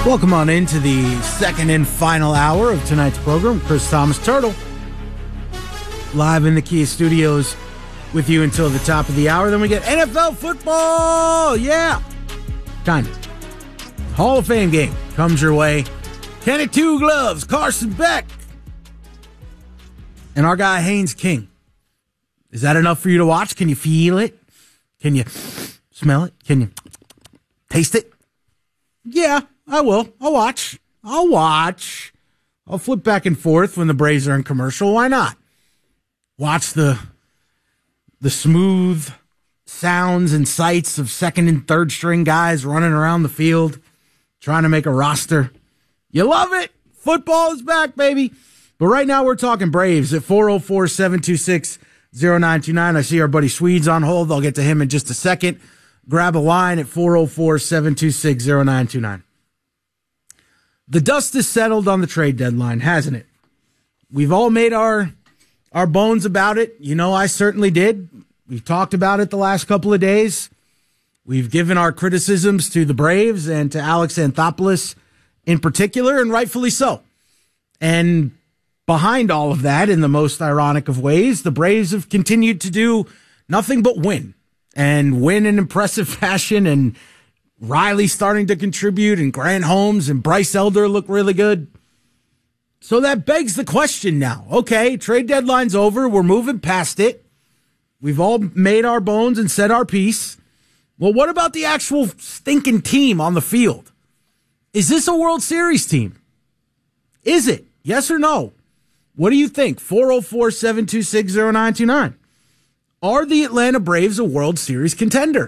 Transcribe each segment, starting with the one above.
Welcome on into the second and final hour of tonight's program. Chris Thomas Turtle, live in the Kia Studios with you until the top of the hour. Then we get NFL football. Yeah. Kind of. Hall of Fame game comes your way. Kenny Two Gloves, Carson Beck, and our guy Haynes King. Is that enough for you to watch? Can you feel it? Can you smell it? Can you taste it? Yeah, I will. I'll watch. I'll flip back and forth when the Braves are in commercial. Why not? Watch the smooth sounds and sights of second and third string guys running around the field, trying to make a roster. You love it. Football is back, baby. But right now we're talking Braves at 404-726-0929. I see our buddy Swedes on hold. I'll get to him in just a second. Grab a line at 404-726-0929. The dust has settled on the trade deadline, hasn't it? We've all made our bones about it. You know, I certainly did. We've talked about it the last couple of days. We've given our criticisms to the Braves and to Alex Anthopoulos in particular, and rightfully so. And behind all of that, in the most ironic of ways, the Braves have continued to do nothing but win. And win in impressive fashion, and Riley starting to contribute, and Grant Holmes and Bryce Elder look really good. So that begs the question now. Okay, trade deadline's over. We're moving past it. We've all made our bones and said our piece. Well, what about the actual stinking team on the field? Is this a World Series team? Is it? Yes or no? What do you think? 404-726-0929. Are the Atlanta Braves a World Series contender?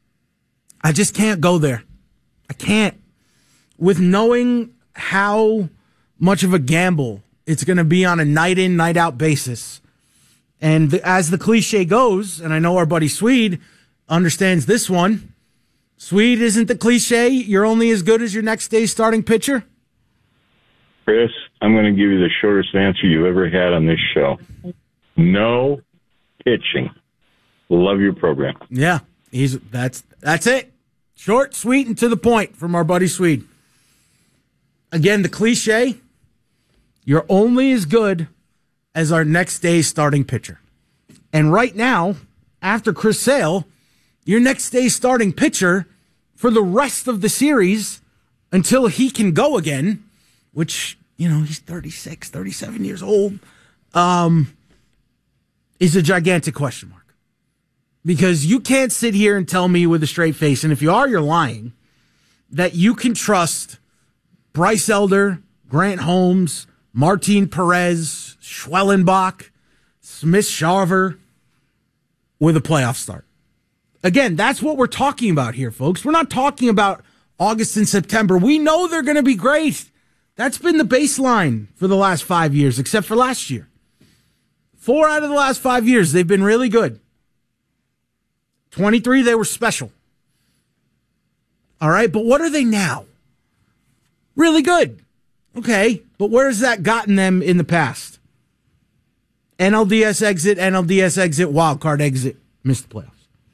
I just can't go there. I can't. With knowing how much of a gamble it's going to be on a night-in, night-out basis. And as the cliche goes, and I know our buddy Swede understands this one, Swede, isn't the cliche, you're only as good as your next day's starting pitcher? Chris, I'm going to give you the shortest answer you ever had on this show. No pitching. Love your program. Yeah, that's it. Short, sweet, and to the point from our buddy Swede. Again, the cliche, you're only as good as our next day's starting pitcher. And right now, after Chris Sale, your next day's starting pitcher for the rest of the series until he can go again, which, you know, he's 36, 37 years old, is a gigantic question mark. Because you can't sit here and tell me with a straight face, and if you are, you're lying, that you can trust Bryce Elder, Grant Holmes, Martin Perez, Schwellenbach, Smith-Shawver with a playoff start. Again, that's what we're talking about here, folks. We're not talking about August and September. We know they're going to be great. That's been the baseline for the last 5 years, except for last year. 4 out of the last 5 years, they've been really good. 23, they were special. All right, but what are they now? Really good. Okay, but where has that gotten them in the past? NLDS exit, wild card exit, missed the playoffs.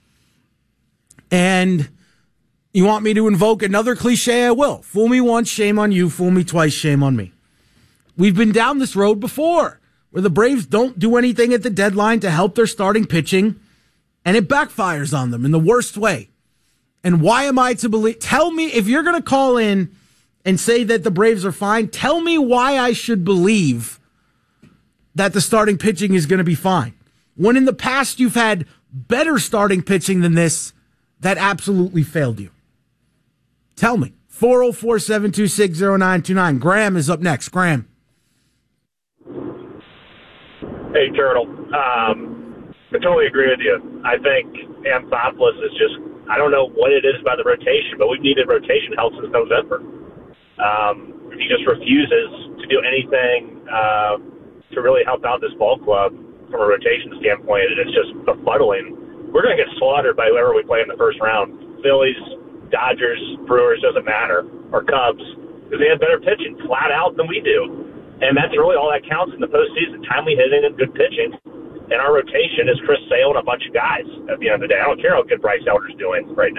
And you want me to invoke another cliche? I will. Fool me once, shame on you. Fool me twice, shame on me. We've been down this road before, where the Braves don't do anything at the deadline to help their starting pitching, and it backfires on them in the worst way. And why am I to believe? Tell me, if you're going to call in and say that the Braves are fine, tell me why I should believe that the starting pitching is going to be fine. When in the past you've had better starting pitching than this that absolutely failed you. Tell me. 404-726-0929. Graham is up next. Graham. Hey, Turtle. I totally agree with you. I think Anthopoulos is just, I don't know what it is about the rotation, but we've needed rotation help since November. He just refuses to do anything to really help out this ball club from a rotation standpoint, and it's just befuddling. We're going to get slaughtered by whoever we play in the first round. Phillies, Dodgers, Brewers, doesn't matter, or Cubs, because they have better pitching flat out than we do. And that's really all that counts in the postseason, timely hitting and good pitching. And our rotation is Chris Sale and a bunch of guys at the end of the day. I don't care how good Bryce Elder's doing right now.